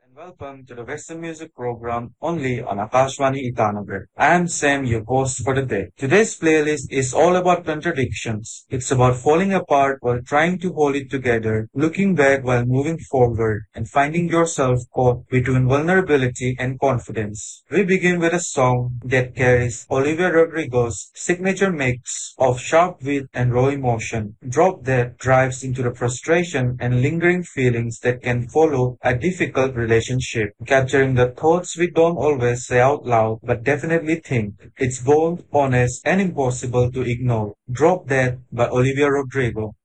Welcome to the Western Music Program only on Akashvani Itanagar. I am Sam, your host for the day. Today's playlist is all about contradictions. It's about falling apart while trying to hold it together, looking back while moving forward, and finding yourself caught between vulnerability and confidence. We begin with a song that carries Olivia Rodrigo's signature mix of sharp wit and raw emotion, drop that drives into the frustration and lingering feelings that can follow a difficult relationship, capturing the thoughts we don't always say out loud but definitely think. It's bold, honest, and impossible to ignore. Drop That by Olivia Rodrigo.